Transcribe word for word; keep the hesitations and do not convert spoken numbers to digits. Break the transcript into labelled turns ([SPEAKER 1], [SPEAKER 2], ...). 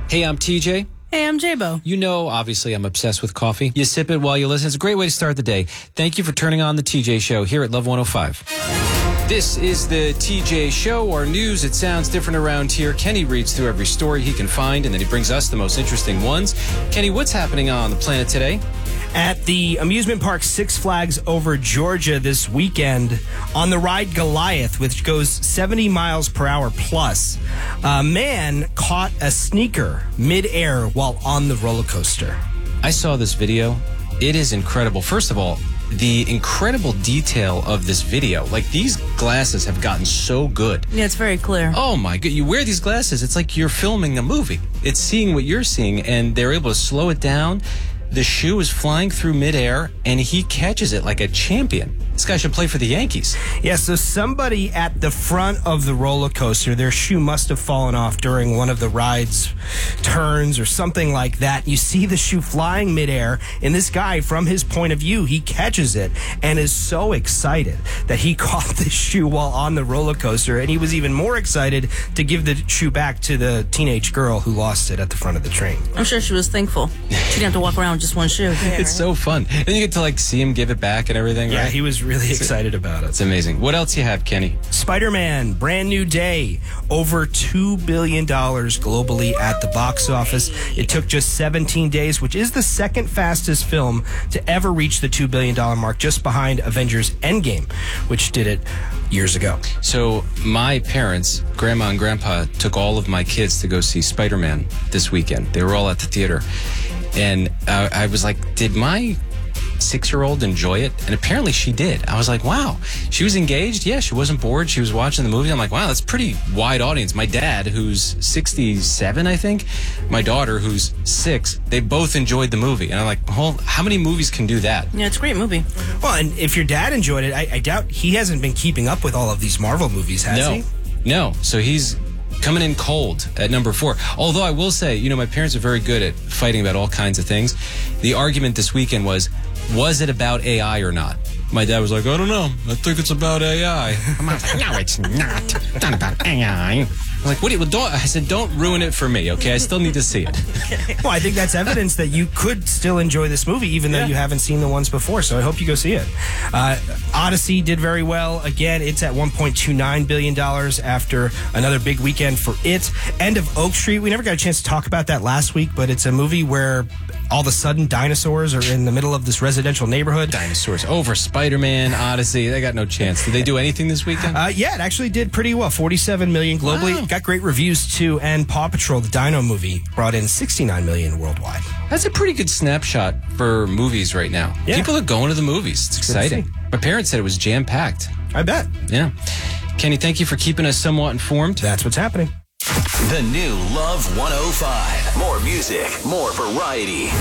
[SPEAKER 1] Hey, I'm T J.
[SPEAKER 2] Hey, I'm J-Bo.
[SPEAKER 1] You know, obviously, I'm obsessed with coffee. You sip it while you listen. It's a great way to start the day. Thank you for turning on the T J Show here at Love one oh five. This is the T J Show, our news. It sounds different around here. Kenny reads through every story he can find, and then he brings us the most interesting ones. Kenny, what's happening on the planet today?
[SPEAKER 3] At the amusement park Six Flags over Georgia this weekend, on the ride Goliath, which goes seventy miles per hour plus, a man caught a sneaker midair while on the roller coaster.
[SPEAKER 1] I saw this video. It is incredible. First of all, the incredible detail of this video. Like, these glasses have gotten so good.
[SPEAKER 2] Yeah, it's very clear.
[SPEAKER 1] Oh my god, you wear these glasses, it's like you're filming a movie. It's seeing what you're seeing, and they're able to slow it down. The shoe is flying through midair, and he catches it like a champion. This guy should play for the Yankees.
[SPEAKER 3] Yeah, so somebody at the front of the roller coaster, their shoe must have fallen off during one of the ride's turns or something like that. You see the shoe flying midair, and this guy, from his point of view, he catches it and is so excited that he caught the shoe while on the roller coaster, and he was even more excited to give the shoe back to the teenage girl who lost it at the front of the train.
[SPEAKER 2] I'm sure she was thankful. She didn't have to walk around with just one shoe. Yeah,
[SPEAKER 1] it's so fun. Then you get to like see him give it back and everything.
[SPEAKER 3] Yeah,
[SPEAKER 1] right?
[SPEAKER 3] he was really excited about it.
[SPEAKER 1] It's amazing. What else you have, Kenny?
[SPEAKER 3] Spider-Man, brand new day. Over two billion dollars globally at the box office. It took just seventeen days, which is the second fastest film to ever reach the two billion dollars mark, just behind Avengers Endgame, which did it years ago.
[SPEAKER 1] So my parents, Grandma and Grandpa, took all of my kids to go see Spider-Man this weekend. They were all at the theater. And uh, I was like, did my six-year-old enjoy it? And apparently she did. I was like, wow. She was engaged. Yeah, she wasn't bored. She was watching the movie. I'm like, wow, that's a pretty wide audience. My dad, who's sixty-seven, I think, my daughter, who's six, they both enjoyed the movie. And I'm like, well, how many movies can do that?
[SPEAKER 2] Yeah, it's a great movie.
[SPEAKER 3] Well, and if your dad enjoyed it, I, I doubt he hasn't been keeping up with all of these Marvel movies, has
[SPEAKER 1] no.
[SPEAKER 3] he?
[SPEAKER 1] No. So he's coming in cold at number four. Although I will say, you know, my parents are very good at fighting about all kinds of things. The argument this weekend was, was it about A I or not? My dad was like, I don't know. I think it's about A I. I'm like, no, it's not. It's not about A I. I'm like, what do you, well, don't, I said, don't ruin it for me, okay? I still need to see it.
[SPEAKER 3] Well, I think that's evidence that you could still enjoy this movie, even though
[SPEAKER 1] yeah.
[SPEAKER 3] you haven't seen the ones before, so I hope you go see it. Uh, Odyssey did very well. Again, it's at one point two nine billion dollars after another big weekend for it. End of Oak Street. We never got a chance to talk about that last week, but it's a movie where all of a sudden dinosaurs are in the middle of this residential neighborhood.
[SPEAKER 1] Dinosaurs over Spider-Man, Odyssey. They got no chance. Did they do anything this weekend?
[SPEAKER 3] Uh, yeah, it actually did pretty well. forty-seven million globally.
[SPEAKER 1] Wow.
[SPEAKER 3] Got great reviews, too. And Paw Patrol, the Dino movie, brought in sixty-nine million worldwide.
[SPEAKER 1] That's a pretty good snapshot for movies right now.
[SPEAKER 3] Yeah.
[SPEAKER 1] People are going to the movies. It's exciting. My parents said it was jam-packed.
[SPEAKER 3] I bet.
[SPEAKER 1] Yeah. Kenny, thank you for keeping us somewhat informed.
[SPEAKER 3] That's what's happening.
[SPEAKER 4] The new Love one oh five. More music, more variety.